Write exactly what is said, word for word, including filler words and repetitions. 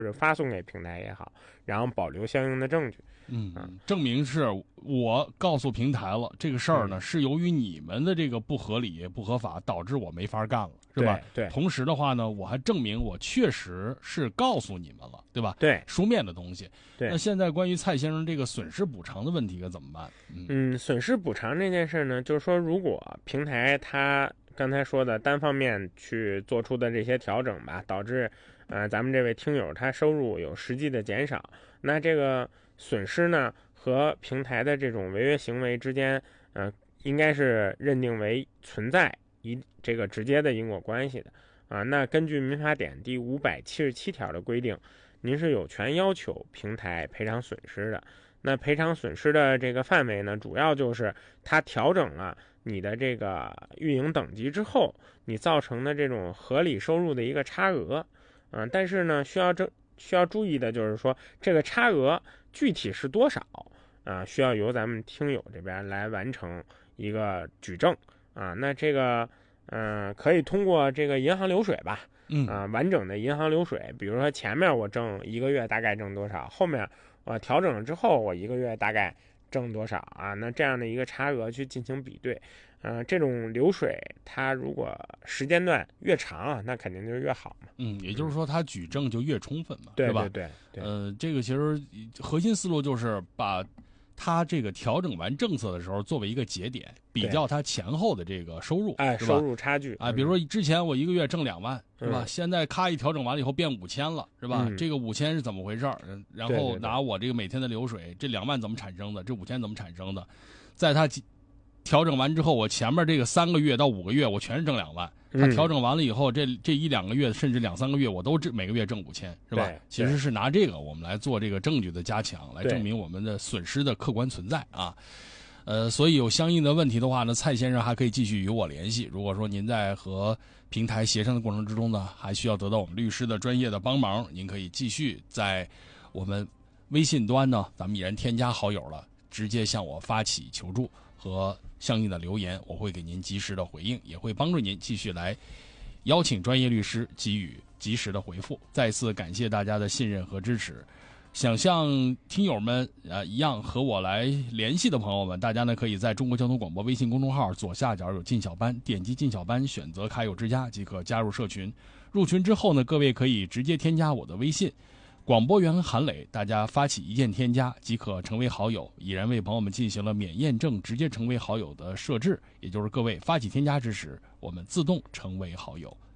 者发送给平台也好，然后保留相应的证据。 嗯，证明是我告诉平台了这个事儿呢， 嗯、 是由于你们的这个不合理、不合法，导致我没法干了，是吧？ 对。对同时的话呢，我还证明我确实是告诉你们了，对吧？ 对， 书面的东西。 对。 那现在关于蔡先生这个损失补偿的问题该怎么办？嗯， 嗯损失补偿这件事呢，就是说，如果平台它刚才说的单方面去做出的这些调整吧，导致呃咱们这位听友他收入有实际的减少，那这个损失呢和平台的这种违约行为之间，呃，应该是认定为存在一这个直接的因果关系的啊。那根据民法典第五百七十七条的规定，您是有权要求平台赔偿损失的。那赔偿损失的这个范围呢，主要就是它调整了你的这个运营等级之后，你造成的这种合理收入的一个差额，嗯、呃，但是呢，需要这需要注意的就是说，这个差额具体是多少啊、呃，需要由咱们听友这边来完成一个举证啊。那这个嗯、呃，可以通过这个银行流水吧， 嗯啊、呃，完整的银行流水，比如说前面我挣一个月大概挣多少，后面呃调整了之后我一个月大概挣多少啊？那这样的一个差额去进行比对，呃，这种流水它如果时间段越长啊，那肯定就是越好嘛。 嗯，也就是说，它举证就越充分嘛， 对是吧？ 对对对。 呃，这个其实核心思路就是把它这个调整完政策的时候，作为一个节点，比较它前后的这个收入， 哎， 是吧？ 收入差距啊，比如说之前我一个月挣两万，是吧？ 嗯、 现在咔一调整完了以后变五千了，是吧？ 嗯、 这个五千是怎么回事？然后对对对拿我这个每天的流水，这两万怎么产生的？这五千怎么产生的？在它调整完之后，我前面这个三个月到五个月，我全是挣两万。它调整完了以后，这这一两个月甚至两三个月，我都每个月挣五千，是吧？其实是拿这个我们来做这个证据的加强，来证明我们的损失的客观存在啊。呃，所以有相应的问题的话呢，蔡先生还可以继续与我联系。如果说您在和平台协商的过程之中呢，还需要得到我们律师的专业的帮忙，您可以继续在我们微信端呢，咱们已然添加好友了，直接向我发起求助和相应的留言，我会给您及时的回应，也会帮助您继续来邀请专业律师给予及时的回复。再次感谢大家的信任和支持。想像听友们呃一样和我来联系的朋友们，大家呢可以在中国交通广播微信公众号左下角有进小班，点击进小班，选择卡友之家即可加入社群。入群之后呢，各位可以直接添加我的微信广播员韩磊，大家发起一键添加即可成为好友。已然为朋友们进行了免验证直接成为好友的设置，也就是各位发起添加之时，我们自动成为好友。